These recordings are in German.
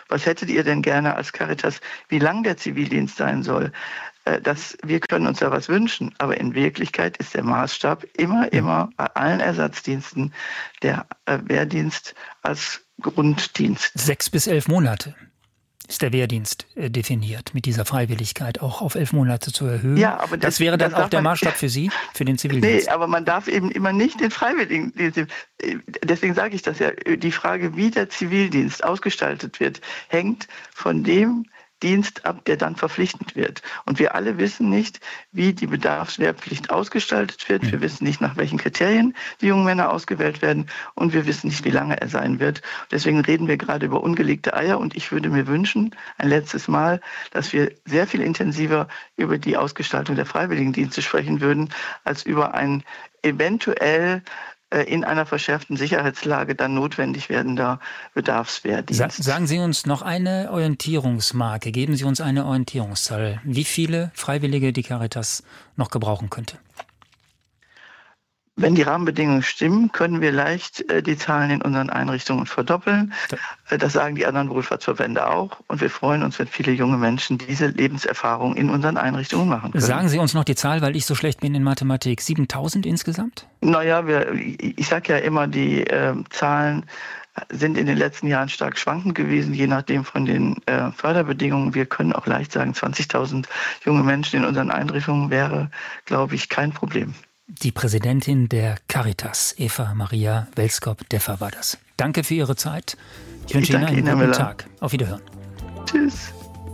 was hättet ihr denn gerne als Caritas, wie lang der Zivildienst sein soll? Wir können uns da was wünschen, aber in Wirklichkeit ist der Maßstab immer bei allen Ersatzdiensten der Wehrdienst als Grunddienst. 6 bis 11 Monate ist der Wehrdienst definiert, mit dieser Freiwilligkeit auch auf 11 Monate zu erhöhen. Ja, aber das wäre dann auch der Maßstab für Sie, für den Zivildienst? Nee, aber man darf eben immer nicht den Freiwilligendienst. Deswegen sage ich das ja, die Frage, wie der Zivildienst ausgestaltet wird, hängt von dem Dienst ab, der dann verpflichtend wird. Und wir alle wissen nicht, wie die Bedarfswehrpflicht ausgestaltet wird. Wir wissen nicht, nach welchen Kriterien die jungen Männer ausgewählt werden. Und wir wissen nicht, wie lange er sein wird. Deswegen reden wir gerade über ungelegte Eier. Und ich würde mir wünschen, ein letztes Mal, dass wir sehr viel intensiver über die Ausgestaltung der Freiwilligendienste sprechen würden, als über ein eventuell in einer verschärften Sicherheitslage dann notwendig werdender Bedarfswehrdienst. Sagen Sie uns noch eine Orientierungsmarke, geben Sie uns eine Orientierungszahl, wie viele Freiwillige die Caritas noch gebrauchen könnte? Wenn die Rahmenbedingungen stimmen, können wir leicht die Zahlen in unseren Einrichtungen verdoppeln. Das sagen die anderen Wohlfahrtsverbände auch. Und wir freuen uns, wenn viele junge Menschen diese Lebenserfahrung in unseren Einrichtungen machen können. Sagen Sie uns noch die Zahl, weil ich so schlecht bin in Mathematik. 7.000 insgesamt? Naja, ich sage ja immer, die Zahlen sind in den letzten Jahren stark schwankend gewesen, je nachdem von den Förderbedingungen. Wir können auch leicht sagen, 20.000 junge Menschen in unseren Einrichtungen wäre, glaube ich, kein Problem. Die Präsidentin der Caritas, Eva Maria Welskop-Deffer, war das. Danke für Ihre Zeit. Ich wünsche Ihnen einen guten Tag. Auf Wiederhören. Tschüss.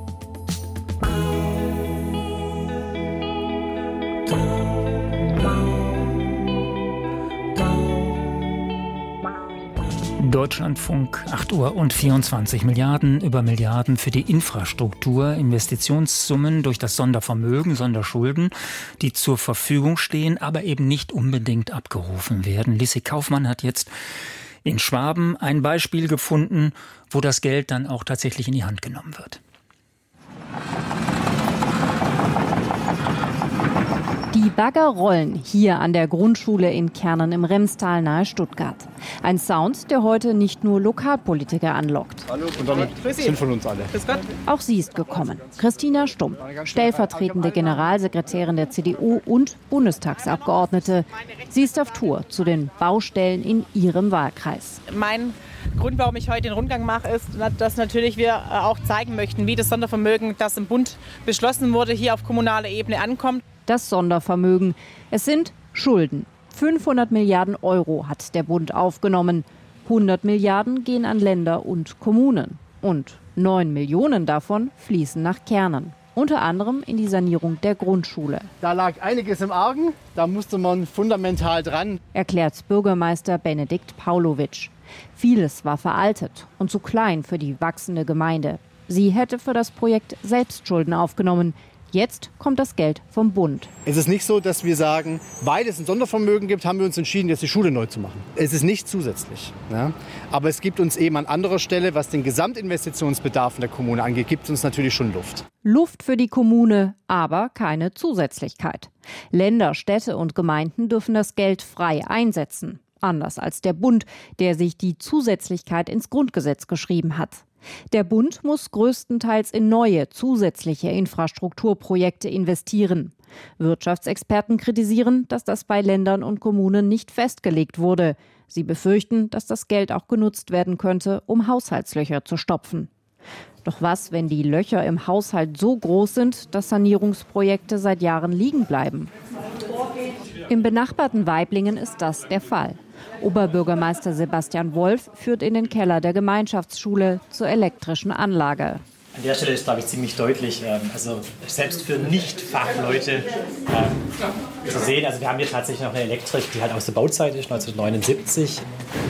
Deutschlandfunk, 8:24 Uhr. Milliarden über Milliarden für die Infrastruktur, Investitionssummen durch das Sondervermögen, Sonderschulden, die zur Verfügung stehen, aber eben nicht unbedingt abgerufen werden. Lissy Kaufmann hat jetzt in Schwaben ein Beispiel gefunden, wo das Geld dann auch tatsächlich in die Hand genommen wird. Die Bagger rollen hier an der Grundschule in Kernen im Remstal nahe Stuttgart. Ein Sound, der heute nicht nur Lokalpolitiker anlockt. Hallo, und damit sind von uns alle. Auch sie ist gekommen. Christina Stump, stellvertretende Generalsekretärin der CDU und Bundestagsabgeordnete. Sie ist auf Tour zu den Baustellen in ihrem Wahlkreis. Mein Grund, warum ich heute den Rundgang mache, ist, dass natürlich wir auch zeigen möchten, wie das Sondervermögen, das im Bund beschlossen wurde, hier auf kommunaler Ebene ankommt. Das Sondervermögen. Es sind Schulden. 500 Milliarden Euro hat der Bund aufgenommen. 100 Milliarden gehen an Länder und Kommunen. Und 9 Millionen davon fließen nach Kernen. Unter anderem in die Sanierung der Grundschule. Da lag einiges im Argen, da musste man fundamental dran. Erklärt Bürgermeister Benedikt Paulowitsch. Vieles war veraltet und zu klein für die wachsende Gemeinde. Sie hätte für das Projekt selbst Schulden aufgenommen. Jetzt kommt das Geld vom Bund. Es ist nicht so, dass wir sagen, weil es ein Sondervermögen gibt, haben wir uns entschieden, jetzt die Schule neu zu machen. Es ist nicht zusätzlich. Ja? Aber es gibt uns eben an anderer Stelle, was den Gesamtinvestitionsbedarf in der Kommune angeht, gibt es uns natürlich schon Luft. Luft für die Kommune, aber keine Zusätzlichkeit. Länder, Städte und Gemeinden dürfen das Geld frei einsetzen. Anders als der Bund, der sich die Zusätzlichkeit ins Grundgesetz geschrieben hat. Der Bund muss größtenteils in neue, zusätzliche Infrastrukturprojekte investieren. Wirtschaftsexperten kritisieren, dass das bei Ländern und Kommunen nicht festgelegt wurde. Sie befürchten, dass das Geld auch genutzt werden könnte, um Haushaltslöcher zu stopfen. Doch was, wenn die Löcher im Haushalt so groß sind, dass Sanierungsprojekte seit Jahren liegen bleiben? Im benachbarten Weiblingen ist das der Fall. Oberbürgermeister Sebastian Wolf führt in den Keller der Gemeinschaftsschule zur elektrischen Anlage. An der Stelle ist, glaube ich, ziemlich deutlich, also selbst für Nicht-Fachleute zu sehen. Also wir haben hier tatsächlich noch eine Elektrik, die halt aus der Bauzeit ist, 1979.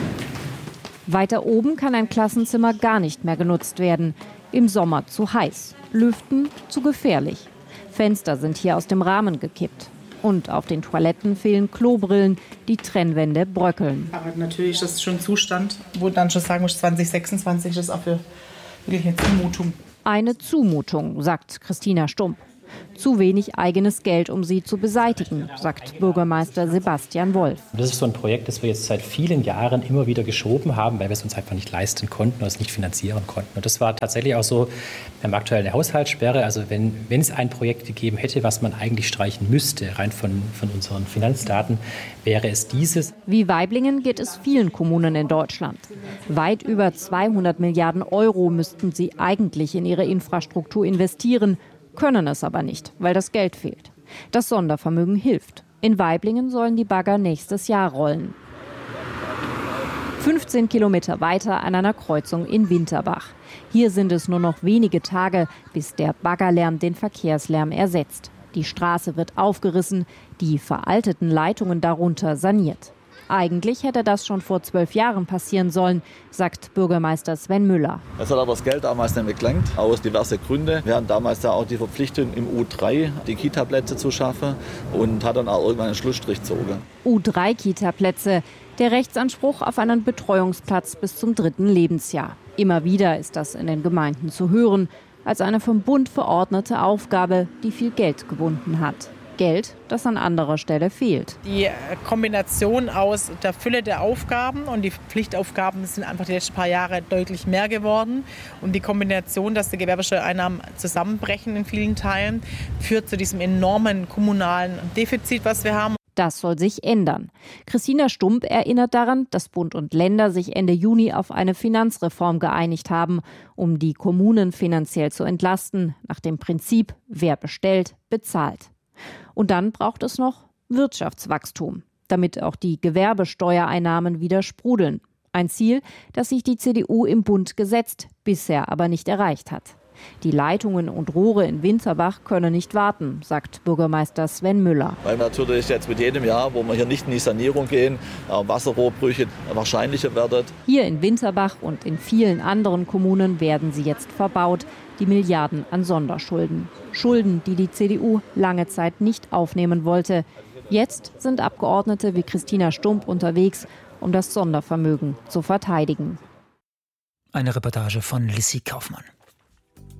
Weiter oben kann ein Klassenzimmer gar nicht mehr genutzt werden. Im Sommer zu heiß, Lüften zu gefährlich. Fenster sind hier aus dem Rahmen gekippt. Und auf den Toiletten fehlen Klobrillen, die Trennwände bröckeln. Aber natürlich ist das schon ein Zustand, wo dann schon sagen muss, 2026 ist auch für wirklich eine Zumutung. Eine Zumutung, sagt Christina Stump. Zu wenig eigenes Geld, um sie zu beseitigen, sagt Bürgermeister Sebastian Wolf. Das ist so ein Projekt, das wir jetzt seit vielen Jahren immer wieder geschoben haben, weil wir es uns einfach nicht leisten konnten oder es nicht finanzieren konnten. Und das war tatsächlich auch so, wir haben aktuell eine Haushaltssperre. Also wenn es ein Projekt gegeben hätte, was man eigentlich streichen müsste, rein von unseren Finanzdaten, wäre es dieses. Wie Waiblingen geht es vielen Kommunen in Deutschland. Weit über 200 Milliarden Euro müssten sie eigentlich in ihre Infrastruktur investieren, können es aber nicht, weil das Geld fehlt. Das Sondervermögen hilft. In Waiblingen sollen die Bagger nächstes Jahr rollen. 15 Kilometer weiter an einer Kreuzung in Winterbach. Hier sind es nur noch wenige Tage, bis der Baggerlärm den Verkehrslärm ersetzt. Die Straße wird aufgerissen, die veralteten Leitungen darunter saniert. Eigentlich hätte das schon vor 12 Jahren passieren sollen, sagt Bürgermeister Sven Müller. Es hat aber das Geld damals nicht gelangt, aus diversen Gründen. Wir hatten damals da auch die Verpflichtung, im U3 die Kita-Plätze zu schaffen und hat dann auch irgendwann einen Schlussstrich gezogen. U3-Kita-Plätze, der Rechtsanspruch auf einen Betreuungsplatz bis zum 3. Lebensjahr. Immer wieder ist das in den Gemeinden zu hören, als eine vom Bund verordnete Aufgabe, die viel Geld gebunden hat. Geld, das an anderer Stelle fehlt. Die Kombination aus der Fülle der Aufgaben und die Pflichtaufgaben sind einfach die letzten paar Jahre deutlich mehr geworden. Und die Kombination, dass die Gewerbesteuereinnahmen zusammenbrechen in vielen Teilen, führt zu diesem enormen kommunalen Defizit, was wir haben. Das soll sich ändern. Christina Stump erinnert daran, dass Bund und Länder sich Ende Juni auf eine Finanzreform geeinigt haben, um die Kommunen finanziell zu entlasten, nach dem Prinzip, wer bestellt, bezahlt. Und dann braucht es noch Wirtschaftswachstum, damit auch die Gewerbesteuereinnahmen wieder sprudeln. Ein Ziel, das sich die CDU im Bund gesetzt, bisher aber nicht erreicht hat. Die Leitungen und Rohre in Winterbach können nicht warten, sagt Bürgermeister Sven Müller. Weil natürlich jetzt mit jedem Jahr, wo wir hier nicht in die Sanierung gehen, Wasserrohrbrüche wahrscheinlicher werden. Hier in Winterbach und in vielen anderen Kommunen werden sie jetzt verbaut, die Milliarden an Sonderschulden. Schulden, die die CDU lange Zeit nicht aufnehmen wollte. Jetzt sind Abgeordnete wie Christina Stump unterwegs, um das Sondervermögen zu verteidigen. Eine Reportage von Lissy Kaufmann.